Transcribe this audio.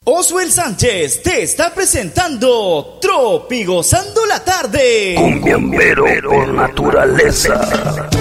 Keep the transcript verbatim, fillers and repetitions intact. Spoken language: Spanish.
Oswell Sánchez te está presentando Tropigozando la tarde. Cumbiambero por naturaleza.